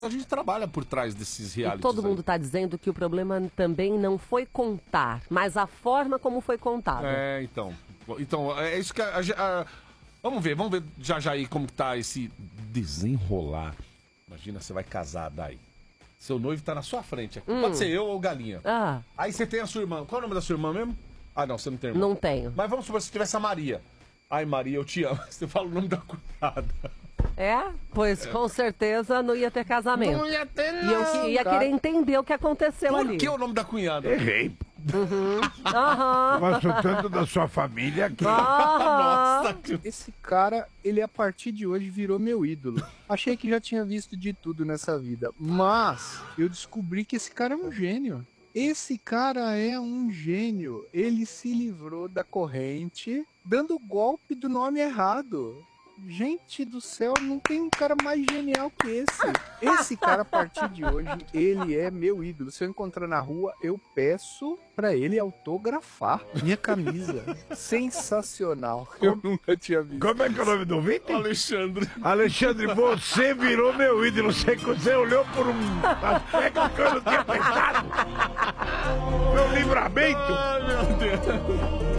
A gente trabalha por trás desses realities. E todo mundo está dizendo que o problema também não foi contar, mas a forma como foi contado. É, então. Então, é isso que vamos ver já aí como tá esse desenrolar. Imagina, você vai casar daí. Seu noivo tá na sua frente aqui. Pode ser eu ou Galinha. Aí você tem a sua irmã. Qual é o nome da sua irmã mesmo? Ah, não, você não tem irmã. Não tenho. Mas vamos supor que você tivesse a Maria. Ai, Maria, eu te amo. Você fala o nome da cunhada. É? Pois com certeza não ia ter casamento. Não ia ter nada. E eu ia querer entender o que aconteceu ali. Por que o nome da cunhada? Errei. Gosto tanto da sua família aqui. Nossa. Esse cara, ele a partir de hoje virou meu ídolo. Achei que já tinha visto de tudo nessa vida, mas eu descobri que esse cara é um gênio. Esse cara é um gênio. Ele se livrou da corrente dando o golpe do nome errado. Gente do céu, não tem um cara mais genial que esse. Esse cara, a partir de hoje, ele é meu ídolo. Se eu encontrar na rua, eu peço pra ele autografar minha camisa. Sensacional. Eu nunca tinha visto. Como é que é o nome do vídeo? Alexandre. Alexandre, você virou meu ídolo. Você olhou por um aspecto que eu não tinha pensado. Meu livramento. Ai, meu Deus.